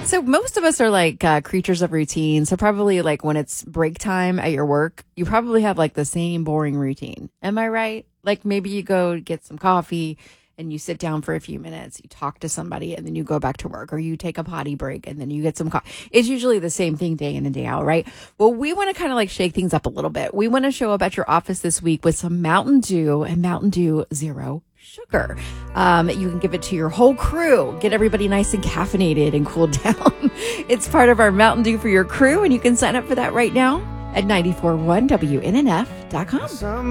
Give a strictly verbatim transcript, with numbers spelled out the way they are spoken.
So most of us are like uh, creatures of routine. So probably like when it's break time at your work, you probably have like the same boring routine. Am I right? Like maybe you go get some coffee and you sit down for a few minutes, you talk to somebody, and then you go back to work, or you take a potty break and then you get some coffee. It's usually the same thing day in and day out, right? Well, we want to kind of like shake things up a little bit. We want to show up at your office this week with some Mountain Dew and Mountain Dew Zero Sugar. Um, you can give it to your whole crew. Get everybody nice and caffeinated and cooled down. It's part of our Mountain Dew for your crew, and you can sign up for that right now at nine four one W N N F dot com.